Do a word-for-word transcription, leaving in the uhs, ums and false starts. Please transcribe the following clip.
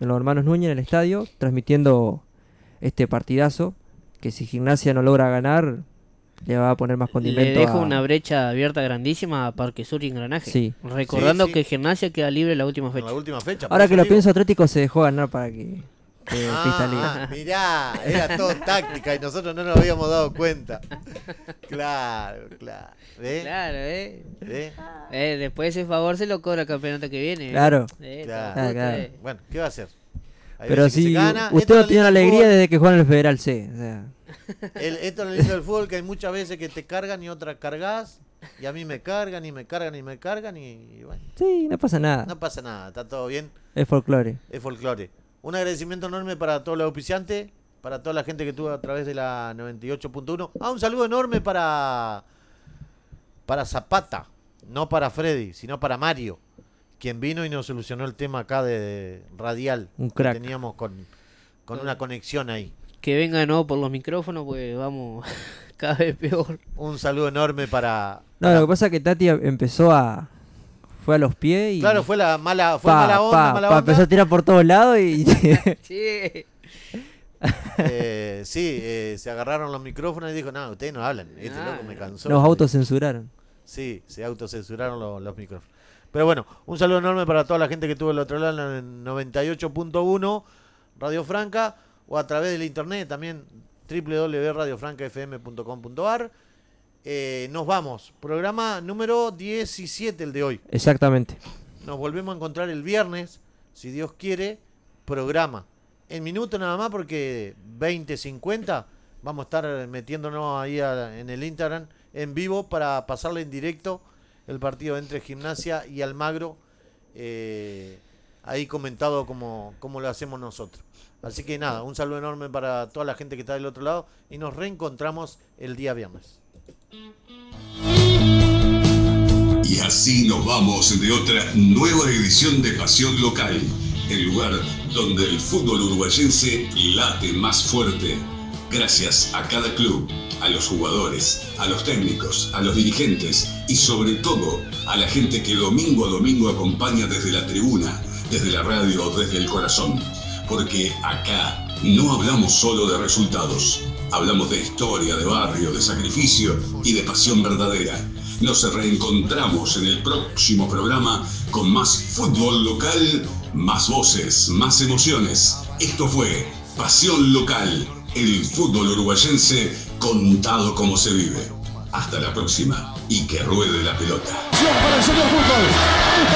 en los Hermanos Núñez en el estadio, transmitiendo este partidazo, que si Gimnasia no logra ganar, le va a poner más condimento. Le deja a... una brecha abierta grandísima a Parque Sur y Engranaje. Sí. Recordando Sí, sí. que Gimnasia queda libre la última En fecha. la última fecha. por Ahora eso que lo digo. pienso, Atlético se dejó ganar para que, que Pista Libre. Ah, ah, mirá, era todo táctica y nosotros no nos habíamos dado cuenta. Claro, claro. ¿Ves? Claro, ¿eh? ¿Ves? eh después ese favor se lo cobra el campeonato que viene. ¿eh? Claro. Eh, Claro. todo justo, Claro. eh. Bueno, ¿qué va a hacer? Hay Pero veces que sí, se gana. usted Esto no es lo tiene lindo del alegría fútbol. desde que juega en el Federal C. O sea, El- esto es lo lindo del fútbol, que hay muchas veces que te cargan y otras cargas. Y a mí me cargan y me cargan y me cargan y, y bueno, sí, no pasa nada. no pasa nada, está todo bien. Es folclore. Es folclore. Un agradecimiento enorme para todos los auspiciantes, para toda la gente que estuvo a través de la noventa y ocho punto uno. Ah, un saludo enorme para para Zapata, no para Freddy, sino para Mario, quien vino y nos solucionó el tema acá de radial. Un que crack. teníamos con, con una conexión ahí. Que venga de nuevo por los micrófonos, pues vamos cada vez peor. Un saludo enorme para... No, para- lo que pasa es que Tati empezó a... Fue a los pies y... Claro, fue la mala, fue pa, mala onda, pa, mala pa, onda. empezó a tirar por todos lados y... Sí. Eh, sí, eh, se agarraron los micrófonos y dijo, no, ustedes no hablan. Este Ah, loco me cansó. Nos autocensuraron. Sí, se autocensuraron los, los micrófonos. Pero bueno, un saludo enorme para toda la gente que estuvo del otro lado en noventa y ocho punto uno Radio Franca o a través del internet también doble u doble u doble u punto radio franca f m punto com punto a r. Eh, nos vamos, programa número diecisiete el de hoy. Exactamente. Nos volvemos a encontrar el viernes, si Dios quiere, programa. En minutos nada más porque veinte cincuenta vamos a estar metiéndonos ahí a- en el Instagram en vivo para pasarle en directo el partido entre Gimnasia y Almagro, eh, ahí comentado como, como lo hacemos nosotros. Así que nada, un saludo enorme para toda la gente que está del otro lado y nos reencontramos el día viernes. Y así nos vamos de otra nueva edición de Pasión Local, el lugar donde el fútbol uruguayense late más fuerte. Gracias a cada club, a los jugadores, a los técnicos, a los dirigentes y sobre todo a la gente que domingo a domingo acompaña desde la tribuna, desde la radio, desde el corazón. Porque acá no hablamos solo de resultados, hablamos de historia, de barrio, de sacrificio y de pasión verdadera. Nos reencontramos en el próximo programa con más fútbol local, más voces, más emociones. Esto fue Pasión Local, el fútbol uruguayense contado como se vive. Hasta la próxima y que ruede la pelota. Para el señor fútbol.